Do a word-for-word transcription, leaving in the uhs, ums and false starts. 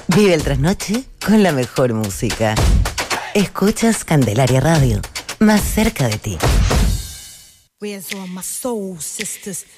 Vive el trasnoche con la mejor música. Escuchas Candelaria Radio, más cerca de ti. Where's all my soul sisters?